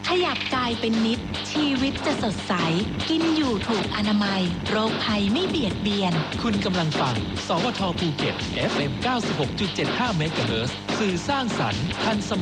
ขยับกายเป็นนิดชีวิตจะสดใสกินอยู่ถูกอนามัยโรคภัยไม่เบียดเบียนคุณกำลังฟังสวทภูเก็ต FM 96.75 เมกะเฮิรตซ์สื่อสร้างสรรค์ทันสมัย